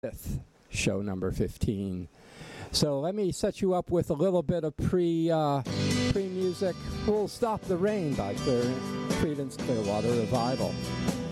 show number 15. So let me set you up with a little bit of pre-music. We'll Stop the Rain by Creedence Clearwater Revival.